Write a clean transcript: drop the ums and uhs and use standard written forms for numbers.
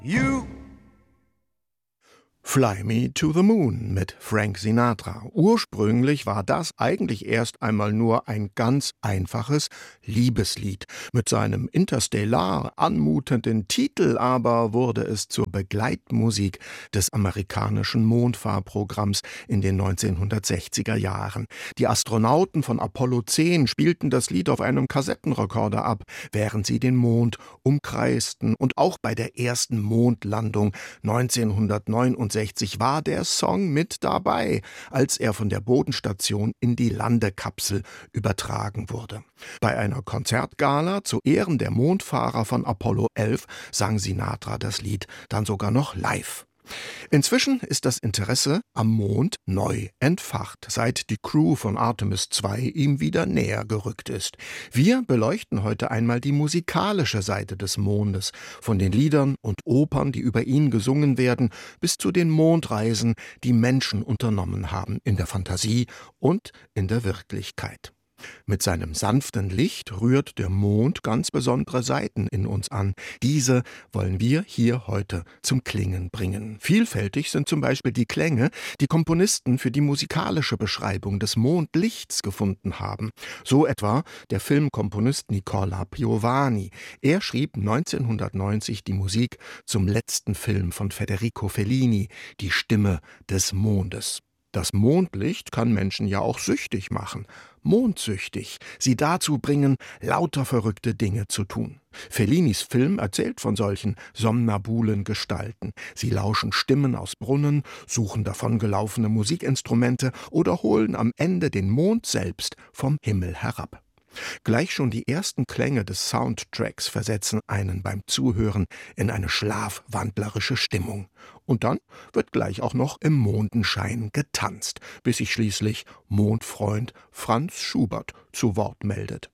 You Fly Me to the Moon mit Frank Sinatra. Ursprünglich war das eigentlich erst einmal nur ein ganz einfaches Liebeslied. Mit seinem interstellar anmutenden Titel aber wurde es zur Begleitmusik des amerikanischen Mondfahrprogramms in den 1960er Jahren. Die Astronauten von Apollo 10 spielten das Lied auf einem Kassettenrekorder ab, während sie den Mond umkreisten. Und auch bei der ersten Mondlandung 1969 war der Song mit dabei, als er von der Bodenstation in die Landekapsel übertragen wurde. Bei einer Konzertgala zu Ehren der Mondfahrer von Apollo 11 sang Sinatra das Lied dann sogar noch live. Inzwischen ist das Interesse am Mond neu entfacht, seit die Crew von Artemis II ihm wieder näher gerückt ist. Wir beleuchten heute einmal die musikalische Seite des Mondes, von den Liedern und Opern, die über ihn gesungen werden, bis zu den Mondreisen, die Menschen unternommen haben, in der Fantasie und in der Wirklichkeit. Mit seinem sanften Licht rührt der Mond ganz besondere Seiten in uns an. Diese wollen wir hier heute zum Klingen bringen. Vielfältig sind zum Beispiel die Klänge, die Komponisten für die musikalische Beschreibung des Mondlichts gefunden haben. So etwa der Filmkomponist Nicola Piovani. Er schrieb 1990 die Musik zum letzten Film von Federico Fellini, Die Stimme des Mondes. Das Mondlicht kann Menschen ja auch süchtig machen, mondsüchtig, sie dazu bringen, lauter verrückte Dinge zu tun. Fellinis Film erzählt von solchen somnabulen Gestalten. Sie lauschen Stimmen aus Brunnen, suchen davongelaufene Musikinstrumente oder holen am Ende den Mond selbst vom Himmel herab. Gleich schon die ersten Klänge des Soundtracks versetzen einen beim Zuhören in eine schlafwandlerische Stimmung. Und dann wird gleich auch noch im Mondenschein getanzt, bis sich schließlich Mondfreund Franz Schubert zu Wort meldet.